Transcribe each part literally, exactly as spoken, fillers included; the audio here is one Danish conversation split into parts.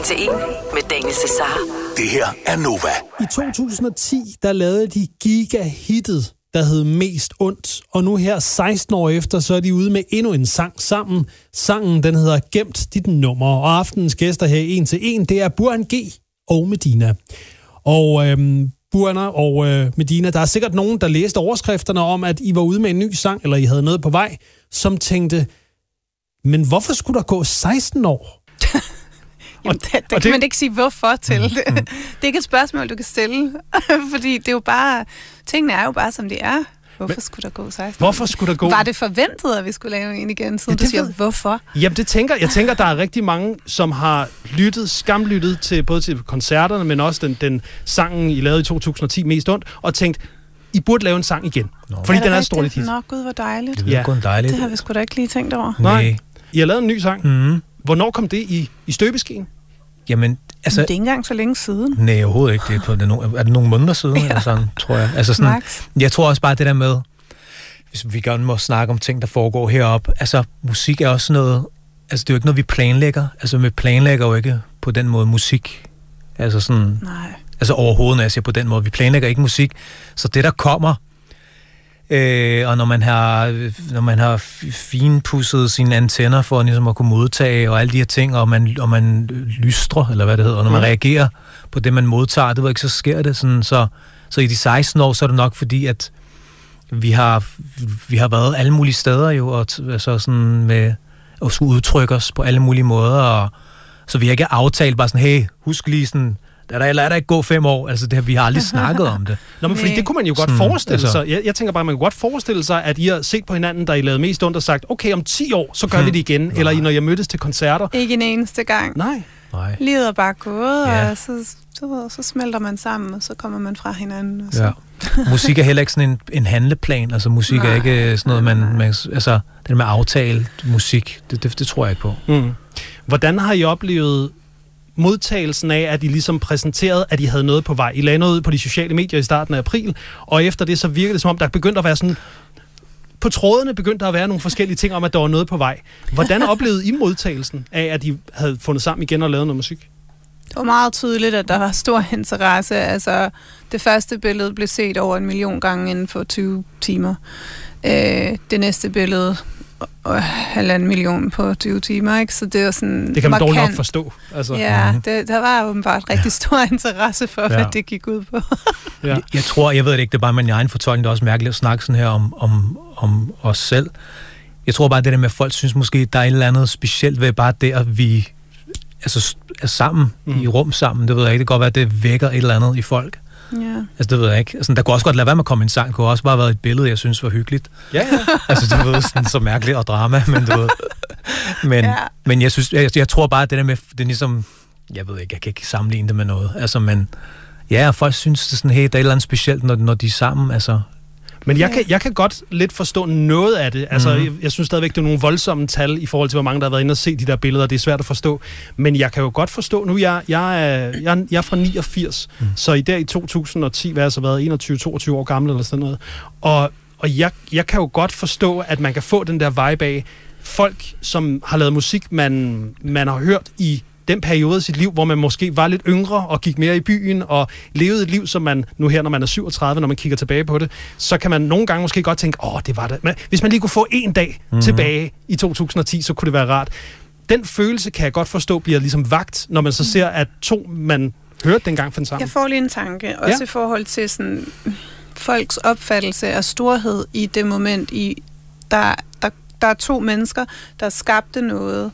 til en med Daniel Cesar. Det her er Nova. I to tusind og ti, der lavede de giga-hittet, der hed Mest Ondt. Og nu her, seksten år efter, så er de ude med endnu en sang sammen. Sangen, den hedder Gemt dit nummer. Og aftenens gæster her en til en, det er Burhan G og Medina. Og øhm, Burhan og øh, Medina, der er sikkert nogen, der læste overskrifterne om, at I var ude med en ny sang, eller I havde noget på vej, som tænkte, men hvorfor skulle der gå seksten år? Jamen, det, det kan det... man ikke sige hvorfor til. Mm, mm. Det er ikke et spørgsmål, du kan stille. Fordi det er jo bare... Tingene er jo bare, som de er. Hvorfor Men, skulle der gå seksten? Hvorfor skulle der gå... Var det forventet, at vi skulle lave en igen, siden ja, du siger, ved... hvorfor? Jamen, det tænker, jeg tænker, der er rigtig mange, som har lyttet, skamlyttet til både til koncerterne, men også den, den sangen, I lavede i to tusind og ti, Mest Ondt, og tænkt, I burde lave en sang igen. Nå. Fordi er den er et stort hit. Nå, gud, hvor dejligt. Det, ja. dejligt. Det har vi sgu da ikke lige tænkt over. Nej. I har lavet en ny sang. Mm. Hvornår kom det i, i støbeskeen? Jamen, altså... Men det er ikke engang så længe siden. Nej, overhovedet ikke. Det er, på, det er, no, er det nogle måneder siden, ja. Eller sådan, tror jeg. Altså sådan, jeg tror også bare det der med, hvis vi gerne må snakke om ting, der foregår heroppe. Altså, musik er også noget... Altså, det er jo ikke noget, vi planlægger. Altså, vi planlægger jo ikke på den måde musik. Altså sådan... Nej. Altså overhovedet, når jeg siger på den måde. Vi planlægger ikke musik. Så det, der kommer... Øh, og når man har, når man har finpudset sine antenner for ligesom at kunne modtage og alle de her ting, og man, og man lystrer, eller hvad det hedder, og når man reagerer på det, man modtager, det var ikke, så sker det. Sådan, så, så i de seksten år, så er det nok fordi, at vi har, vi har været alle mulige steder jo, og altså sådan med at skulle udtrykke os på alle mulige måder, og så vi har ikke aftalt bare sådan, hey, husk lige sådan, Der er der ikke gå fem år, altså det, vi har aldrig snakket om det. Nå, men fordi det kunne man jo godt sådan, forestille altså, sig. Jeg, jeg tænker bare, man kan godt forestille sig, at I har set på hinanden, da I lavede Mest Ondt og sagt, okay, om ti år, så gør hmm. vi det igen. Nej. Eller I, når jeg mødtes til koncerter. Ikke en eneste gang. Nej. Nej. Livet er bare gået, ja. og så, så, så smelter man sammen, og så kommer man fra hinanden. Og så. Ja. Musik er heller ikke sådan en, en handleplan. Altså musik nej, er ikke sådan noget, man, man altså det der med aftale musik, det, det, det tror jeg ikke på. Mm. Hvordan har I oplevet modtagelsen af, at I ligesom præsenterede, at I havde noget på vej? I lagde noget ud på de sociale medier i starten af april, og efter det så virkede det som om, der begyndte at være sådan... På trådene begyndte der at være nogle forskellige ting om, at der var noget på vej. Hvordan oplevede I modtagelsen af, at I havde fundet sammen igen og lavet noget musik? Det var meget tydeligt, at der var stor interesse. Altså, det første billede blev set over en million gange inden for tyve timer. Øh, det næste billede... og halvanden million på tyve timer, ikke? Så det var sådan... Det kan man markant. dog nok forstå. Altså. Ja, det, der var åbenbart rigtig stor interesse for, ja. hvad det gik ud på. ja. jeg, jeg tror, jeg ved det ikke, det er bare min egen fortolkning, det er også mærkeligt at snakke sådan her om, om, om os selv. Jeg tror bare, det der med, at folk synes måske, der er et eller andet specielt ved bare det, at vi altså, er sammen, mm. i rum sammen. Det ved jeg ikke, det kan godt være, at det vækker et eller andet i folk. Ja. Altså, det ved jeg ikke. Altså, der kunne også godt lade være med at komme en sang. Det kunne også bare have været et billede, jeg synes var hyggeligt. Ja, ja. Altså, du ved, sådan så mærkeligt og drama, men du ved. Men, ja. men jeg synes, jeg, jeg tror bare, at det der med, det er ligesom, jeg ved ikke, jeg kan ikke sammenligne det med noget. Altså, men ja, folk synes, det er sådan, hey, der er et eller andet specielt, når, når de er sammen, altså. Men jeg kan, jeg kan godt lidt forstå noget af det. Altså, mm-hmm. jeg, jeg synes stadigvæk, det er nogle voldsomme tal i forhold til, hvor mange, der har været inde og se de der billeder. Det er svært at forstå. Men jeg kan jo godt forstå, nu jeg, jeg, er, jeg, jeg er fra niogfirs, mm. så i der i to tusind og ti, hvad har jeg så været, enogtyve toogtyve år gammel eller sådan noget. Og, og jeg, jeg kan jo godt forstå, at man kan få den der vibe af folk, som har lavet musik, man, man har hørt i den periode af sit liv, hvor man måske var lidt yngre og gik mere i byen og levede et liv, som man nu her, når man er syvogtredive, når man kigger tilbage på det, så kan man nogle gange måske godt tænke, åh, det var det. Men hvis man lige kunne få en dag mm-hmm. tilbage i to tusind og ti, så kunne det være rart. Den følelse kan jeg godt forstå bliver ligesom vagt, når man så ser, at to, man hørte dengang fandt sammen. Jeg får lige en tanke, også ja. i forhold til sådan, folks opfattelse af storhed i det moment, i der, der, der er to mennesker, der skabte noget,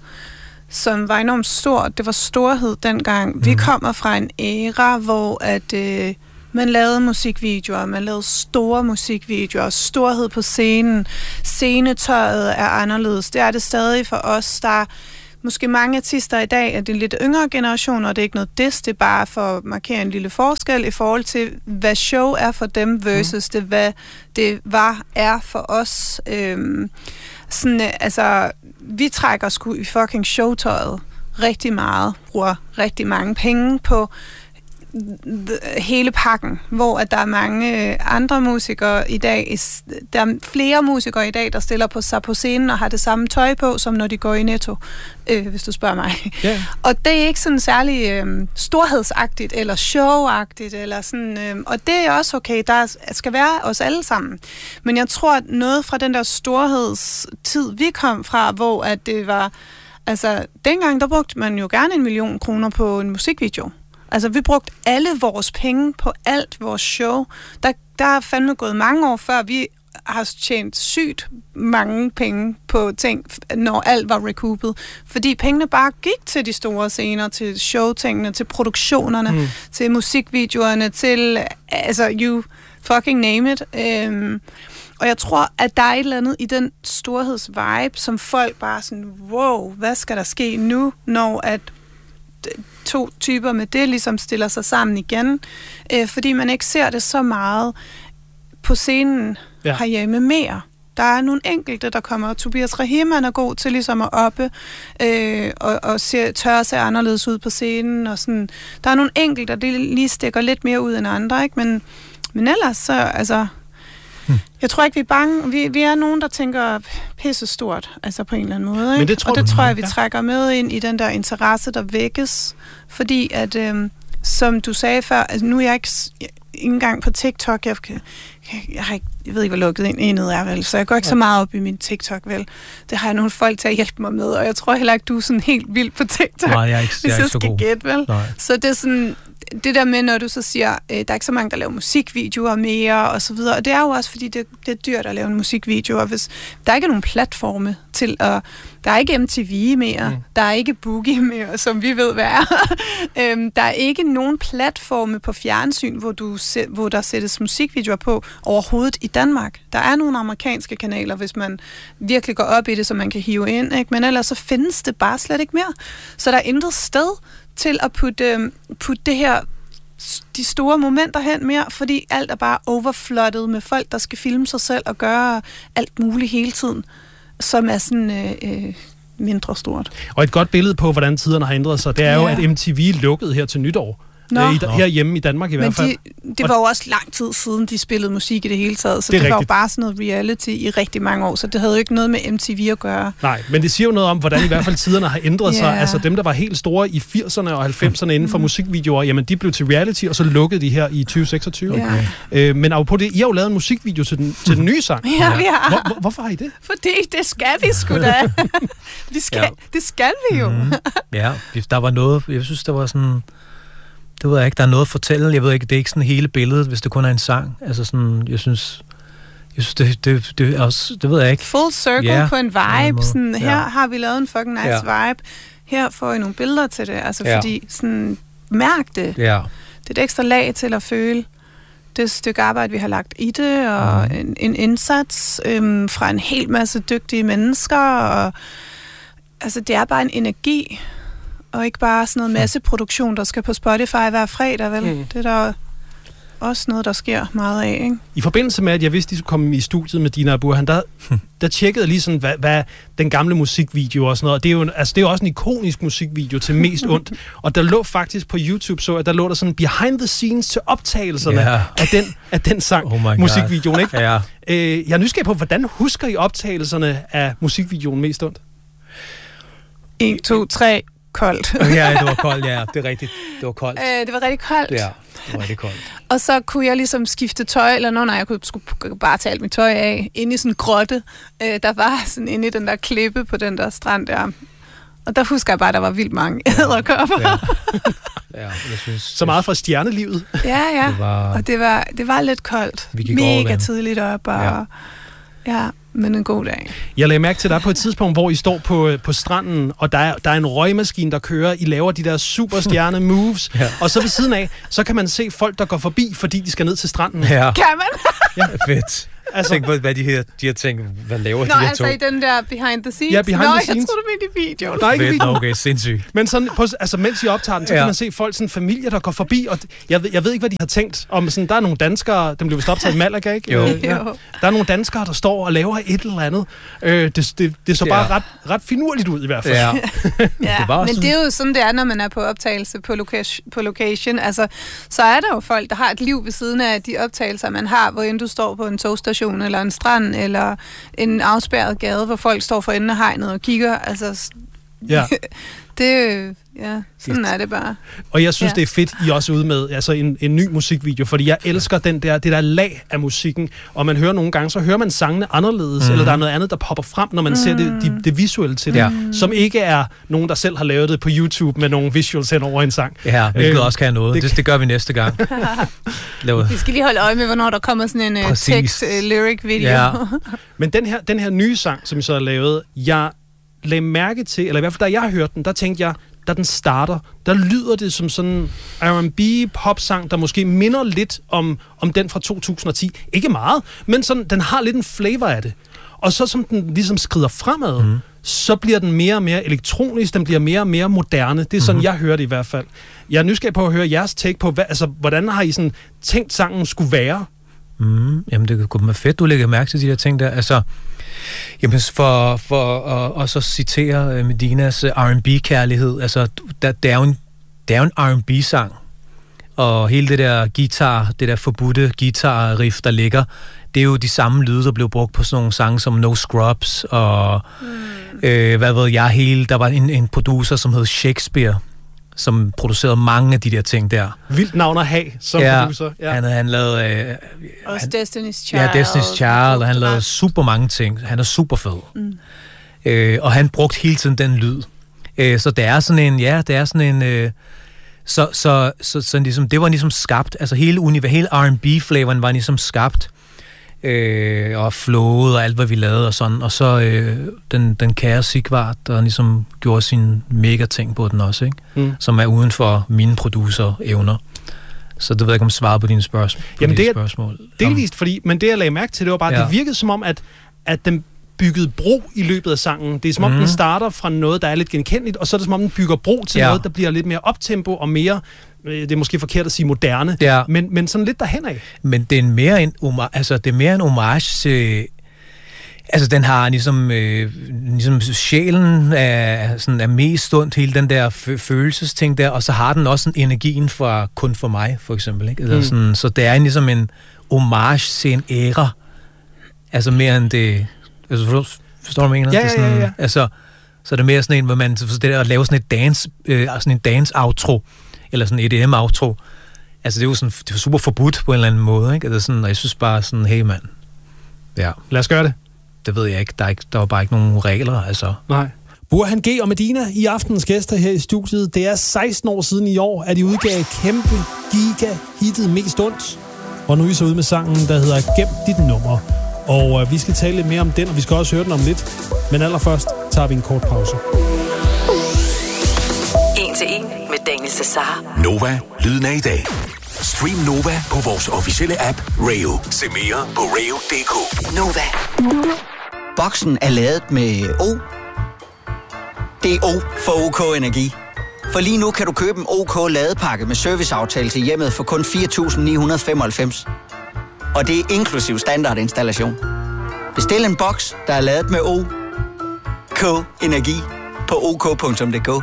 som var enormt stort. Det var storhed dengang. Mm. Vi kommer fra en æra, hvor at, øh, man lavede musikvideoer, man lavede store musikvideoer, storhed på scenen, scenetøjet er anderledes. Det er det stadig for os. Der er måske mange artister i dag, at det er lidt yngre generation, og det er ikke noget diss, det er bare for at markere en lille forskel i forhold til, hvad show er for dem versus mm. det, hvad det var, er for os. Øhm, sådan, altså, vi trækker sgu i fucking showtøjet rigtig meget, bruger rigtig mange penge på hele pakken, hvor at der er mange andre musikere i dag, der er flere musikere i dag, der stiller på sig på scenen og har det samme tøj på, som når de går i Netto, øh, hvis du spørger mig. Yeah. Og det er ikke sådan særlig øh, storhedsagtigt eller showagtigt, eller sådan, øh, og det er også okay, der skal være os alle sammen. Men jeg tror, at noget fra den der storhedstid, vi kom fra, hvor at det var, altså dengang, der brugte man jo gerne en million kroner på en musikvideo. Altså, vi brugte alle vores penge på alt vores show. Der, der er fandme gået mange år, før vi har tjent sygt mange penge på ting, når alt var recoupet. Fordi pengene bare gik til de store scener, til showtingene, til produktionerne, mm. til musikvideoerne, til, altså, you fucking name it. Øhm, og jeg tror, at der er et eller andet i den storhedsvibe, som folk bare sådan, wow, hvad skal der ske nu, når at to typer med det ligesom stiller sig sammen igen, øh, fordi man ikke ser det så meget på scenen ja. herhjemme mere. Der er nogle enkelte, der kommer. Tobias Rahim, han er god til ligesom at oppe øh, og, og se, tør se anderledes ud på scenen. Og sådan. Der er nogle enkelte, der lige stikker lidt mere ud end andre, ikke? Men, men ellers så, altså... Hmm. Jeg tror ikke, vi er bange. Vi, vi er nogen, der tænker pisse stort, altså på en eller anden måde. Ikke? Men det tror og det du, tror jeg, vi ja. trækker med ind i den der interesse, der vækkes. Fordi at, øhm, som du sagde før, altså nu er jeg ikke, jeg, ikke engang på TikTok. Jeg, jeg, jeg, har ikke, jeg ved ikke, hvor lukket ind enet er, vel? Så jeg går ikke ja. så meget op i min TikTok, vel? Det har jeg nogle folk til at hjælpe mig med, og jeg tror heller ikke, du er sådan helt vild på TikTok. Nej, jeg er ikke, jeg er hvis jeg ikke så skal god. gætte, vel? Nej. Så det er sådan... Det der med, når du så siger, øh, der er ikke så mange, der laver musikvideoer mere, og så videre. Og det er jo også, fordi det, det er dyrt at lave en musikvideo, og hvis der er ikke nogen platforme til at... Der er ikke M T V mere, mm. der er ikke Boogie mere, som vi ved, hvad er. øhm, der er ikke nogen platforme på fjernsyn, hvor, du, hvor der sættes musikvideoer på overhovedet i Danmark. Der er nogle amerikanske kanaler, hvis man virkelig går op i det, så man kan hive ind, ikke? Men ellers så findes det bare slet ikke mere. Så der er intet sted til at putte, putte det her, de store momenter hen mere, fordi alt er bare overflottet med folk, der skal filme sig selv og gøre alt muligt hele tiden, som er sådan øh, øh, mindre stort. Og et godt billede på, hvordan tiderne har ændret sig, det er ja. jo, at M T V lukkede her til nytår. Øh, i, herhjemme i Danmark i hvert fald. Men de, det var jo også lang tid siden, de spillede musik i det hele taget, så det, det var jo bare sådan noget reality i rigtig mange år, så det havde jo ikke noget med M T V at gøre. Nej, men det siger jo noget om, hvordan i hvert fald tiderne har ændret yeah. sig. Altså dem, der var helt store i firserne og halvfemserne inden for mm. musikvideoer, jamen de blev til reality, og så lukkede de her i tyve seksogtyve. Okay. Øh, men apropos det, I har jo lavet en musikvideo til den, til den nye sang. Ja, vi har. Hvor, hvor, hvorfor har I det? Fordi det skal vi sgu da. vi skal, ja. Det skal vi jo. Mm. Ja, der var noget, jeg synes, der var sådan... Det ved jeg ikke, der er noget at fortælle. Jeg ved ikke, det er ikke sådan hele billedet, hvis det kun er en sang. Altså sådan, jeg synes, jeg synes det, det, det, også, det ved jeg ikke. Full circle yeah, på en vibe. Sådan, her ja. har vi lavet en fucking nice yeah. vibe. Her får I nogle billeder til det. Altså yeah. fordi, sådan, mærk det. Yeah. Det er et ekstra lag til at føle det stykke arbejde, vi har lagt i det, og mm. en, en indsats øhm, fra en hel masse dygtige mennesker. Og, altså, det er bare en energi, og ikke bare sådan noget masseproduktion, der skal på Spotify hver fredag, vel? Mm. Det er der også noget, der sker meget af, ikke? I forbindelse med, at jeg vidste, de skulle komme i studiet med Dina Burhan, der, der tjekkede lige sådan, hvad, hvad den gamle musikvideo og sådan noget. Det er jo, altså, det er jo også en ikonisk musikvideo til Mest Ondt. Og der lå faktisk på YouTube, så at der lå der sådan behind the scenes til optagelserne yeah. af, den, af den sang, oh musikvideoen, ikke? Ja. Øh, jeg er nysgerrig på, hvordan husker I optagelserne af musikvideoen Mest Ondt? en, to, tre... koldt. Ja, det var koldt, ja. Det er rigtigt. Det var koldt. Øh, det var rigtig koldt. Ja, det var rigtig koldt. Og så kunne jeg ligesom skifte tøj, eller nå, nej, jeg kunne skulle bare tage alt mit tøj af, inde i sådan en grotte. Øh, der var sådan inde i den der klippe på den der strand der. Og der husker jeg bare, at der var vildt mange edderkopper. Ja. Ja, jeg synes, så meget fra stjernelivet. Ja, ja. Det var, og det var, det var lidt koldt. Mega tidligt op, og ja. ja. Men en god dag. Jeg lagde mærke til dig på et tidspunkt, hvor I står på, på stranden, og der er, der er en røgmaskine, der kører. I laver de der superstjerne moves. Ja. Og så ved siden af, så kan man se folk, der går forbi, fordi de skal ned til stranden. Ja. Kan man? Ja, fedt. Altså, tænk på, hvad de her, de her ting, hvad laver Nå, de her altså to? i den der behind the scenes? Ja, behind Nå, the jeg scenes. troede, du mente i videoen. Der er ikke Fedt, video. okay, sindssygt. Men sådan, på, altså, mens I optager den, så ja. kan man se folk, sådan familier, der går forbi, og jeg ved, jeg ved ikke, hvad de har tænkt. Om sådan, der er nogle danskere, dem blev vist optaget i Malaga, ikke? Jo. Øh, ja. Der er nogle danskere, der står og laver et eller andet. Øh, det, det, det så bare Ja. ret, ret finurligt ud i hvert fald. Ja. Ja, Det var også men det er jo sådan, det er, når man er på optagelse på, loca- på location. Altså, så er der jo folk, der har et liv ved siden af de optagelser, man har, hvor end du står på en togstation, eller en strand, eller en afspærret gade, hvor folk står for enden af hegnet og kigger. Altså, Ja. det, ja, sådan er det bare. Og jeg synes, ja. Ja. det er fedt, I også er ude med altså en, en ny musikvideo, fordi jeg elsker den der, det der lag af musikken, og man hører nogle gange, så hører man sangene anderledes, mm. eller der er noget andet, der popper frem, når man mm. ser det, det, det visuelle til det, Ja. som ikke er nogen, der selv har lavet det på YouTube med nogle visuals hen over en sang. Ja, hvilket Øh, også kan noget. det- Det, det gør vi næste gang. Laver. Vi skal lige holde øje med, hvornår der kommer sådan en uh, Præcis. tekst-lyric-video. Ja. Men den her, den her nye sang, som I så har lavet, jeg lagde mærke til, eller i hvert fald da jeg hørte den, der tænkte jeg, da den starter, der lyder det som sådan en R and B popsang, der måske minder lidt om, om den fra to tusind og ti. Ikke meget, men sådan, den har lidt en flavor af det. Og så som den ligesom skrider fremad, mm. så bliver den mere og mere elektronisk, den bliver mere og mere moderne. Det er sådan, mm. jeg hører det i hvert fald. Jeg er nysgerrig på at høre jeres take på, hvad, altså, hvordan har I sådan tænkt sangen skulle være? Mm, jamen, det kunne være fedt, du lægger mærke til de der ting der. Altså, jamen, for, for at, at så citere Medinas R and B-kærlighed, altså, der, det er jo en, det er jo en R and B-sang, og hele det der guitar, det der forbudte guitar-riff, der ligger, det er jo de samme lyde, der blev brugt på sådan nogle sange som No Scrubs, og mm. øh, hvad ved jeg, hele, der var en, en producer, som hed Shakespeare, som producerede mange af de der ting der. Vildt navn at have som ja, producer. Ja, han, han lavede... Øh, Også han, Destiny's Child. Ja, Destiny's Child, og han lavede super mange ting. Han er super fed. Mm. Øh, og han brugte hele tiden den lyd. Øh, så det er sådan en... Ja, det er sådan en... Øh, så, så, så, så ligesom, det var ligesom skabt. Altså hele, univer, hele R and B-flavoren var ligesom skabt. Øh, og flowet og alt, hvad vi lavede og sådan. Og så øh, den, den kære Sigvard, der ligesom gjorde sin mega ting på den også, ikke? Mm. Som er uden for mine producer-evner. Så det ved jeg ikke, om svaret på dine spørgsmål. På Jamen, det er spørgsmål. delvist, fordi, men det jeg lagde mærke til, det var bare, Ja. det virkede som om, at, at den byggede bro i løbet af sangen. Det er som om, mm. den starter fra noget, der er lidt genkendeligt, og så er det som om, den bygger bro til ja. noget, der bliver lidt mere optempo og mere, det er måske forkert at sige moderne, ja. men, men sådan lidt derhen af. Men det er mere en, altså, det er mere en homage til... Altså, den har ligesom, øh, ligesom sjælen er, sådan, er mest stund hele den der f- følelsesting der, og så har den også en energien fra kun for mig, for eksempel. Ikke? Altså, mm. sådan, så det er ligesom en homage til en æra. Altså mere end det... Altså, forstår, forstår du, hvad jeg mener? Ja, Det er sådan, ja, ja. Altså, så er det mere sådan en, hvor man... Så det der at lave sådan et dance, øh, sådan en dance-outro, eller sådan et E D M-outro, altså det er jo sådan, det er super forbudt på en eller anden måde, ikke? Altså sådan, og jeg synes bare sådan, hey mand, ja. Lad os gøre det. Det ved jeg ikke. Der er, ikke, der er bare ikke nogen regler, altså. Nej. Burhan G og Medina i aftenens gæster her i studiet. Det er seksten år siden i år, at de udgav kæmpe giga-hittet Mest Ondt. Og nu er I så ude med sangen, der hedder Gem dit nummer. Og øh, vi skal tale lidt mere om den, og vi skal også høre den om lidt. Men allerførst tager vi en kort pause. En til en med Daniel Cesar. Nova, lyden af i dag. Stream Nova på vores officielle app Rayo. Se mere på rayo punktum d k. Nova. Boksen er lavet med O. Det er O for OK Energi. For lige nu kan du købe en OK ladepakke med serviceaftale til hjemmet for kun fire tusind ni hundrede femoghalvfems. Og det er inklusiv standardinstallation. Bestil en boks, der er lavet med O. K Energi på ok punktum d k.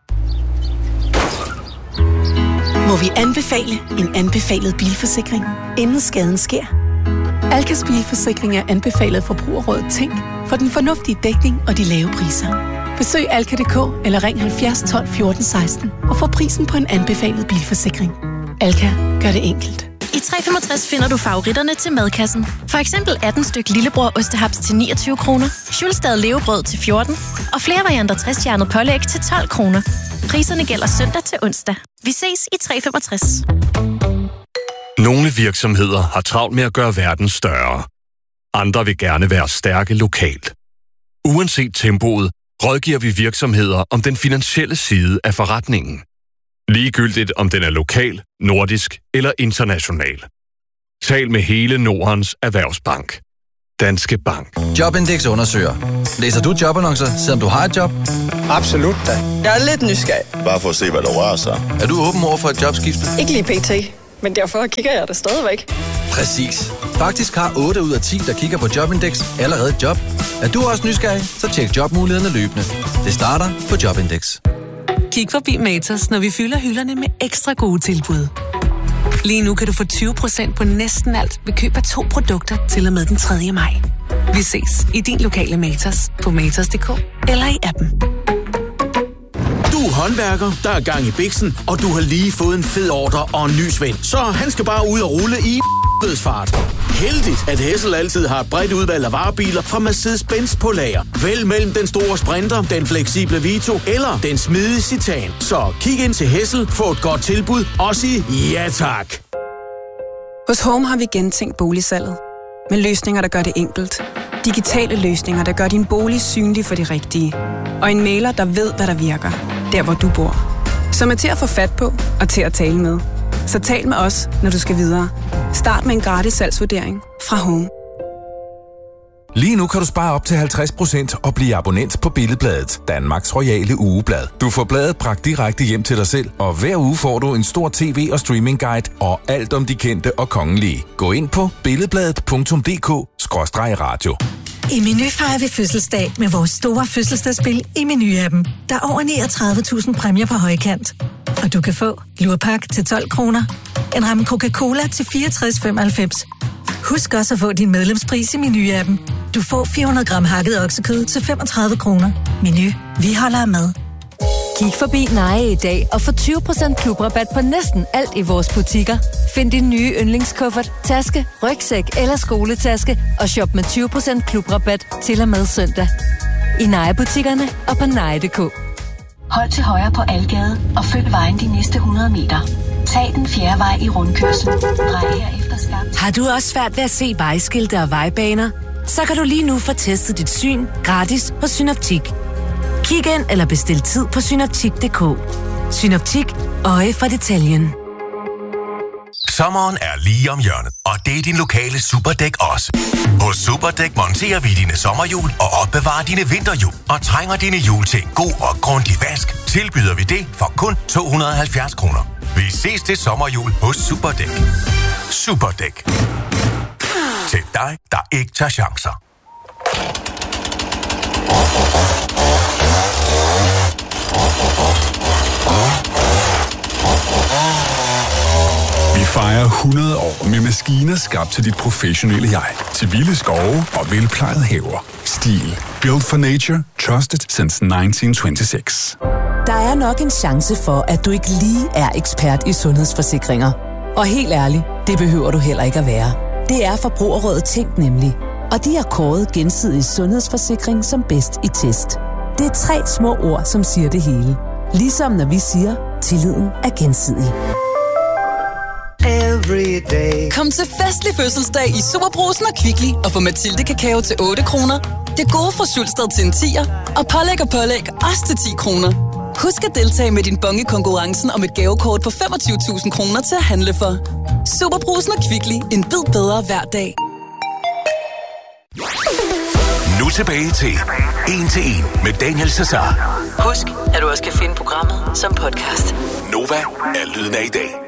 Må vi anbefale en anbefalet bilforsikring, inden skaden sker? Alkas bilforsikring er anbefalet forbrugerrådet Tænk for den fornuftige dækning og de lave priser. Besøg alka punktum d k eller ring halvfjerds tolv fjorten seksten og få prisen på en anbefalet bilforsikring. Alka gør det enkelt. I tre komma femogtres finder du favoritterne til madkassen. For eksempel atten styk lillebror ostehaps til niogtyve kroner, Schulstad levebrød til fjorten og flere varianter tres-stjernet pålæg til tolv kroner. Priserne gælder søndag til onsdag. Vi ses i tre komma femogtres. Nogle virksomheder har travlt med at gøre verden større. Andre vil gerne være stærke lokalt. Uanset tempoet, rådgiver vi virksomheder om den finansielle side af forretningen. Ligegyldigt om den er lokal, nordisk eller international. Tal med hele Nordens Erhvervsbank. Danske Bank. Jobindex undersøger. Læser du jobannoncer, selvom du har et job? Absolut da. Jeg er lidt nysgerrig. Bare for at se, hvad der rører sig. Er du åben over for et jobskifte? Ikke lige pt, men derfor kigger jeg det stadigvæk. Præcis. Faktisk har otte ud af ti, der kigger på Jobindex, allerede et job. Er du også nysgerrig, så tjek jobmulighederne løbende. Det starter på Jobindex. Kig forbi Matas, når vi fylder hylderne med ekstra gode tilbud. Lige nu kan du få tyve procent på næsten alt ved køb af to produkter til og med den tredje maj. Vi ses i din lokale Matas på matas punktum d k eller i appen. Du er håndværker, der er gang i biksen, og du har lige fået en fed ordre og en ny svend. Så han skal bare ud og rulle i fart. Heldigt, at Hessel altid har et bredt udvalg af varebiler fra Mercedes-Benz på lager. Vælg mellem den store Sprinter, den fleksible Vito eller den smidige Citan. Så kig ind til Hessel, få et godt tilbud og sig ja tak. Hos Home har vi gentænkt boligsalget. Med løsninger, der gør det enkelt. Digitale løsninger, der gør din bolig synlig for de rigtige. Og en mailer, der ved, hvad der virker. Der, hvor du bor. Som er til at få fat på og til at tale med. Så tal med os, når du skal videre. Start med en gratis salgsvurdering fra Home. Lige nu kan du spare op til halvtreds procent og blive abonnent på Billedbladet, Danmarks royale ugeblad. Du får bladet bragt direkte hjem til dig selv, og hver uge får du en stor tv- og streamingguide og alt om de kendte og kongelige. Gå ind på billedbladet punktum d k skråstreg radio. I Meny fejrer vi fødselsdag med vores store fødselsdagsspil i Meny-appen. Der er over niogtredive tusind præmier på højkant. Og du kan få lurpak til tolv kroner, en ramme Coca-Cola til fireogtres femoghalvfems. Husk også at få din medlemspris i Meny-appen. Du får fire hundrede gram hakket oksekød til femogtredive kroner. Meny. Vi holder med. Kig forbi Neje i dag og få tyve procent klubrabat på næsten alt i vores butikker. Find din nye yndlingskuffert, taske, rygsæk eller skoletaske og shop med tyve procent klubrabat til og med søndag. I Neje-butikkerne og på neje punktum d k. Hold til højre på Algade og følg vejen de næste hundrede meter. Tag den fjerde vej i rundkørslen. Drej herefter skarpt. Har du også svært ved at se vejskilte og vejbaner? Så kan du lige nu få testet dit syn gratis på Synoptik. Kig ind eller bestil tid på synoptik punktum d k. Synoptik. Øje for detaljen. Sommeren er lige om hjørnet, og det er din lokale Superdæk også. Hos Superdæk monterer vi dine sommerhjul og opbevarer dine vinterhjul. Og trænger dine hjul til en god og grundig vask, tilbyder vi det for kun to hundrede og halvfjerds kroner. Vi ses til sommerhjul hos Superdæk. Superdæk. Til dig, der ikke tager chancer. Vi fejrer hundrede år med maskiner skabt til dit professionelle jeg. Til vilde skove og velplejede haver. Stil. Built for nature. Trusted since nitten tyve-seks. Der er nok en chance for, at du ikke lige er ekspert i sundhedsforsikringer. Og helt ærligt, det behøver du heller ikke at være. Det er Forbrugerrådet Tænk nemlig. Og de har kåret gensidig sundhedsforsikring som bedst i test. Det er tre små ord, som siger det hele. Ligesom når vi siger, tilliden er gensidig. Kom til festlig fødselsdag i Superbrusen og Kvickly og få Mathilde kakao til otte kroner. Det gode fra Sulsted til en tier og pålæg og pålæg også til ti kroner. Husk at deltage med din bonge konkurrencen om et gavekort på femogtyve tusind kroner til at handle for. Superbrusen og Kvickly. En bid bedre hver dag. Nu tilbage til En til En med Daniel Cesar. Husk, at du også kan finde programmet som podcast. Nova er lyden af i dag.